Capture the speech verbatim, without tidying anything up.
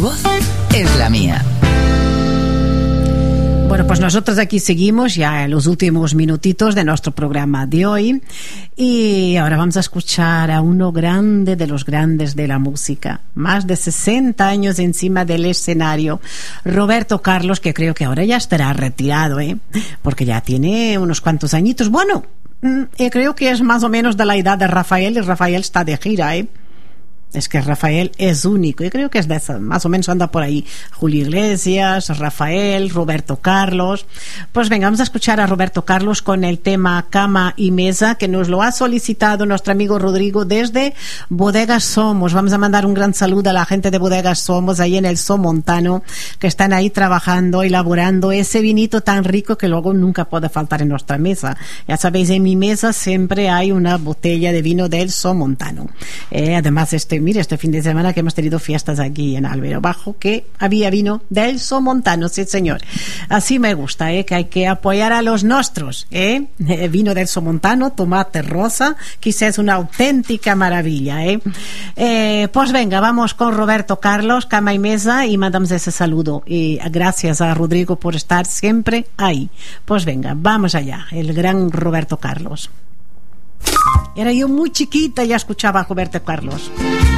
voz es la mía. Bueno, pues nosotros aquí seguimos ya en los últimos minutitos de nuestro programa de hoy y ahora vamos a escuchar a uno grande de los grandes de la música, más de sesenta años encima del escenario, Roberto Carlos, que creo que ahora ya estará retirado, ¿eh? Porque ya tiene unos cuantos añitos. Bueno, eh, creo que es más o menos de la edad de Rafael, y Rafael está de gira, ¿eh? Es que Rafael es único, yo creo que es de esa, más o menos anda por ahí Julio Iglesias, Rafael, Roberto Carlos. Pues venga, vamos a escuchar a Roberto Carlos con el tema Cama y Mesa, que nos lo ha solicitado nuestro amigo Rodrigo desde Bodegas Somos. Vamos a mandar un gran saludo a la gente de Bodegas Somos ahí en el Somontano, que están ahí trabajando, elaborando ese vinito tan rico que luego nunca puede faltar en nuestra mesa. Ya sabéis, en mi mesa siempre hay una botella de vino del Somontano. Eh, además, este mire, este fin de semana que hemos tenido fiestas aquí en Albero Bajo, que había vino del Somontano, sí señor. Así me gusta, ¿eh? Que hay que apoyar a los nuestros, ¿eh? Eh, vino del Somontano, tomate rosa, quizás es una auténtica maravilla, ¿eh? Eh, pues venga, vamos con Roberto Carlos, Cama y Mesa, y mandamos ese saludo. Y gracias a Rodrigo por estar siempre ahí. Pues venga, vamos allá, el gran Roberto Carlos. Era yo muy chiquita y ya escuchaba a Roberto Carlos.